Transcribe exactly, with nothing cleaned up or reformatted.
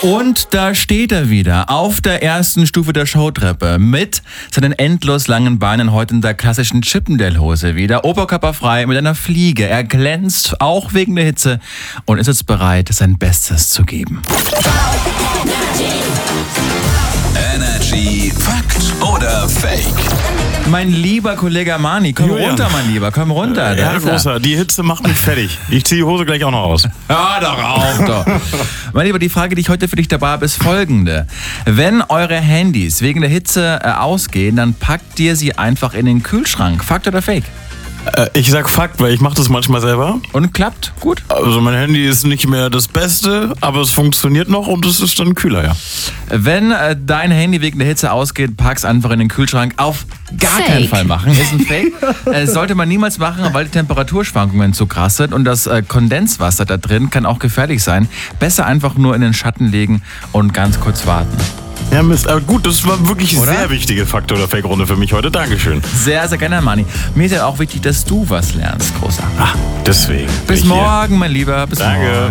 Und da steht er wieder auf der ersten Stufe der Showtreppe mit seinen endlos langen Beinen, heute in der klassischen Chippendale-Hose wieder, oberkörperfrei mit einer Fliege. Er glänzt auch wegen der Hitze und ist jetzt bereit, sein Bestes zu geben. Energy Fakt oder Fake? Mein lieber Kollege Armani, komm Julian. runter, mein Lieber, komm runter. Ja, Da ist er. Großer, die Hitze macht mich fertig. Ich ziehe die Hose gleich auch noch aus. Hör doch auf, doch. Mein Lieber, die Frage, die ich heute für dich dabei habe, ist folgende. Wenn eure Handys wegen der Hitze äh, ausgehen, dann packt ihr sie einfach in den Kühlschrank. Fakt oder Fake? Äh, ich sag Fakt, weil ich mache das manchmal selber. Und klappt? Gut. Also mein Handy ist nicht mehr das Beste, aber es funktioniert noch und es ist dann kühler, ja. Wenn äh, dein Handy wegen der Hitze ausgeht, pack's einfach in den Kühlschrank. Auf gar Fake. keinen Fall machen. Ist ein Fake. äh, sollte man niemals machen, weil die Temperaturschwankungen zu krass sind und das äh, Kondenswasser da drin kann auch gefährlich sein. Besser einfach nur in den Schatten legen und ganz kurz warten. Ja, Mist. Aber gut, das war wirklich Oder? sehr wichtige Fakt- oder Fake-Runde für mich heute. Dankeschön. Sehr, sehr gerne, Manni. Mir ist ja auch wichtig, dass du was lernst, Großer. Ah, deswegen. bin Bis ich hier. morgen, mein Lieber. Bis Danke. morgen.